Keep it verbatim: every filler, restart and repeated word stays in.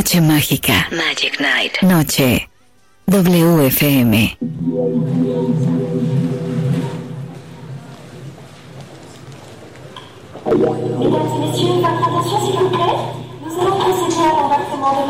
Noche mágica. Magic Night. Noche. W F M. Mesdames et messieurs, votre attention s'il vous plaît. Nous allons procéder à l'embarquement de